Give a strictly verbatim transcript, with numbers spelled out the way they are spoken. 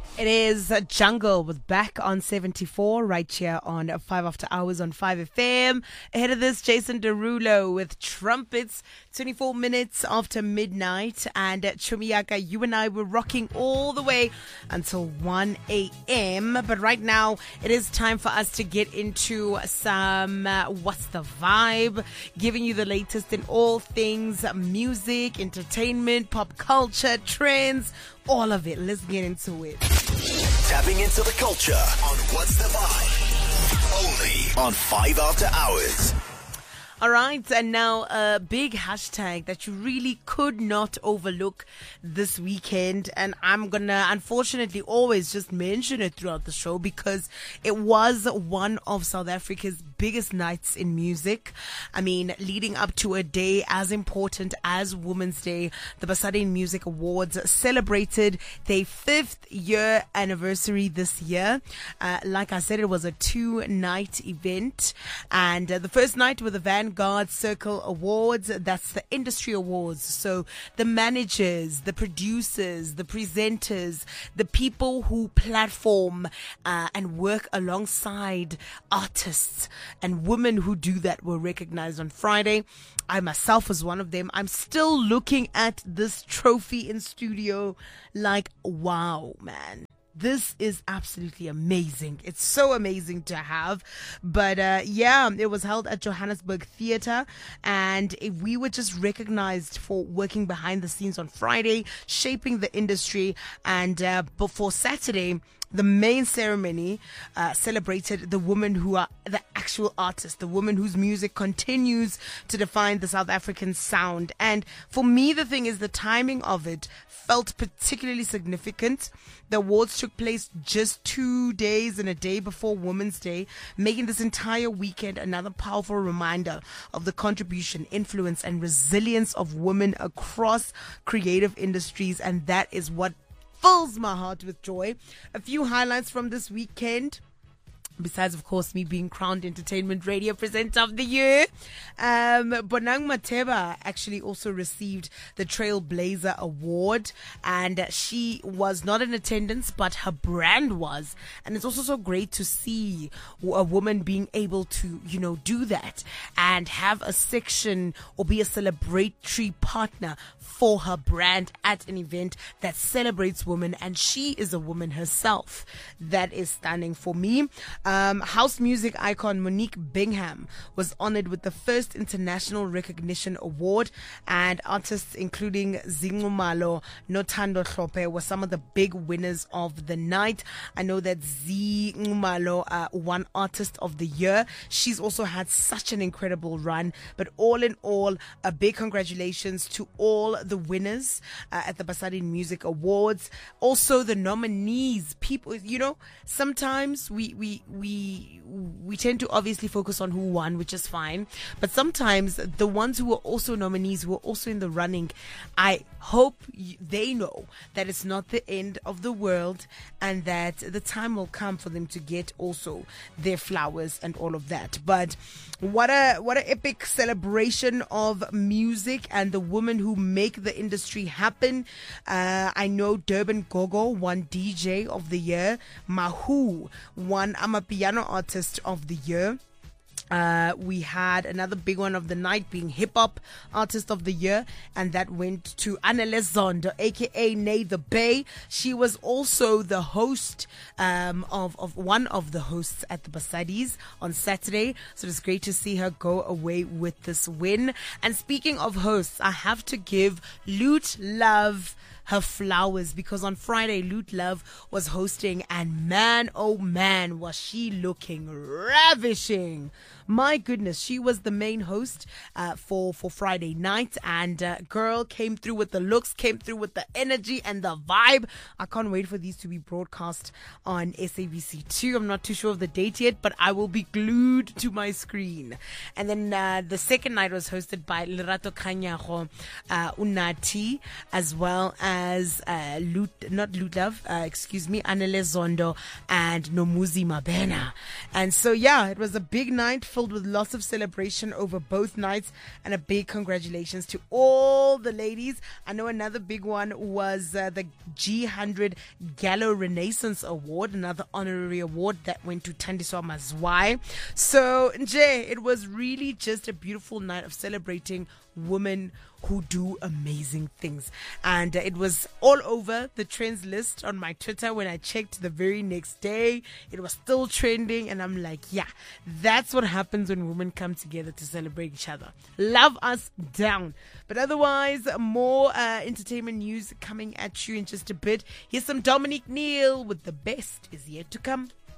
It is Jungle with Back on seventy-four right here on five After Hours on five F M. Ahead of this, Jason Derulo with Trumpets, twenty-four minutes after midnight. And uh, Chumiyaka, you and I were rocking all the way until one a.m. But right now, it is time for us to get into some uh, What's the Vibe? Giving you the latest in all things music, entertainment, pop culture, trends, all of it. Let's get into it. Tapping into the culture on What's the Vibe? Only on five After Hours. All right, and now a big hashtag that you really could not overlook this weekend, and I'm gonna unfortunately always just mention it throughout the show because it was one of South Africa's biggest nights in music. I mean, leading up to a day as important as Women's Day, the Basadi Music Awards celebrated their fifth year anniversary this year. Uh, like I said, it was a two-night event, and uh, the first night with the Van Vanguard Circle Awards, that's the industry awards. So the managers, the producers, the presenters, the people who platform uh, and work alongside artists and women who do that were recognized on Friday. I myself was one of them. I'm still looking at this trophy in studio like, wow, man. This is absolutely amazing. It's so amazing to have. But uh, yeah, it was held at Johannesburg Theatre, and we were just recognized for working behind the scenes on Friday, shaping the industry. And uh, before Saturday, the main ceremony uh, celebrated the women who are the actual artists, the women whose music continues to define the South African sound. And for me, the thing is, the timing of it felt particularly significant. The awards took place just two days and a day before Women's Day, making this entire weekend another powerful reminder of the contribution, influence, and resilience of women across creative industries. And that is what fills my heart with joy. A few highlights from this weekend. Besides, of course, me being crowned Entertainment Radio Presenter of the Year, um, Bonang Mateba actually also received the Trailblazer Award, and she was not in attendance, but her brand was. And it's also so great to see a woman being able to, you know, do that and have a section or be a celebratory partner for her brand at an event that celebrates women, and she is a woman herself. That is stunning for me. Um, house music icon Monique Bingham was honored with the first International Recognition Award, and artists including Zingumalo, Notando Hlope were some of the big winners of the night. I know that Zingumalo uh, won Artist of the Year. She's also had such an incredible run, but all in all, a big congratulations to all the winners uh, at the Basadi Music Awards. Also the nominees, people, you know, sometimes we, we, we, we tend to obviously focus on who won, which is fine. But sometimes the ones who were also nominees, who were also in the running, I hope they know that it's not the end of the world and that the time will come for them to get also their flowers and all of that. But what a, what an epic celebration of music and the women who make the industry happen. Uh, I know Durban Gogo won D J of the Year. Mahu won Amapiano Artist of the Year. Uh, we had another big one of the night being Hip Hop Artist of the Year, and that went to Annele Zondo, aka Nay the Bay. She was also the host um, of, of one of the hosts at the Basadis on Saturday, so it's great to see her go away with this win. And speaking of hosts, I have to give Loot Love her flowers, because on Friday Loot Love was hosting, and man oh man was she looking ravishing. My goodness, she was the main host uh, for for Friday night, and uh, girl came through with the looks, came through with the energy and the vibe. I can't wait for these to be broadcast on S A B C two. I'm not too sure of the date yet, but I will be glued to my screen. And then uh, the second night was hosted by Lerato Kanyago uh, Unati as well. And as uh, Lut, not Lutlove, uh, excuse me, Anele Zondo and Nomuzi Mabena. And so, yeah, it was a big night filled with lots of celebration over both nights, and a big congratulations to all the ladies. I know another big one was uh, the G one hundred Gallo Renaissance Award, another honorary award that went to Tandiswa Mazwai. So, Nje, it was really just a beautiful night of celebrating women who do amazing things. And uh, it was all over the trends list on my Twitter. When I checked the very next day, it was still trending, and I'm like, yeah, that's what happens when women come together to celebrate each other. Love us down. But otherwise, more uh, entertainment news coming at you in just a bit. Here's some Dominic Neal with The Best Is Yet to Come.